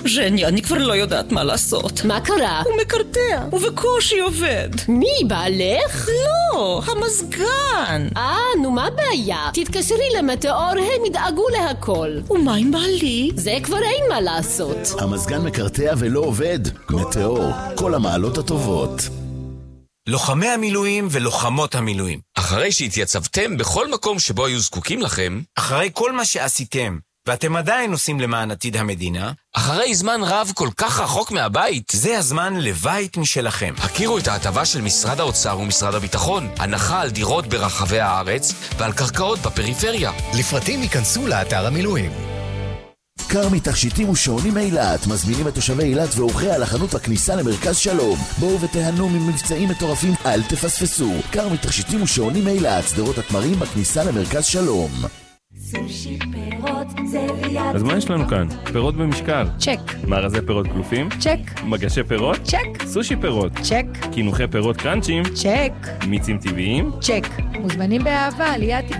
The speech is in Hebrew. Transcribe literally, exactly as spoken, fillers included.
ז'ני, אני כבר לא יודעת מה לעשות. מה קרה? הוא מקרטע, ובקושי עובד. מי, בעלך? לא, המזגן. אה, נו מה הבעיה? תתקשרי למטאור, הם ידאגו להכל. ומה עם בעלי? זה כבר אין מה לעשות. המזגן מקרטע ולא עובד. מטאור, כל המעלות הטובות. לוחמי המילואים ולוחמות המילואים. אחרי שהתייצבתם בכל מקום שבו היו זקוקים לכם, אחרי כל מה שעשיתם, ואתם עדיין עושים למען עתיד המדינה, אחרי זמן רב כל כך רחוק מהבית, זה הזמן לבית משלכם. הכירו את ההטבה של משרד האוצר ומשרד הביטחון, הנחה על דירות ברחבי הארץ ועל קרקעות בפריפריה. לפרטים ייכנסו לאתר המילואים. כרמי תכשיטים ושעונים אילת מזמינים את תושבי אילת ואורחיה לחנות הכניסה למרכז שלום. בואו ותהנו ממבצעים מטורפים, אל תפספסו. כרמי תכשיטים ושעונים אילת, שדרות התמרים בכניסה למרכז שלום. סושי פירות זה ליד. אז מה יש לנו כאן? פירות במשקל. צ'ק. מארזי פירות קלופים? צ'ק. מגשי פירות? צ'ק. סושי פירות? צ'ק. קינוחי פירות קרנצ'ים? צ'ק. מיצים טבעיים? צ'ק. מוזמנים באהבה ליד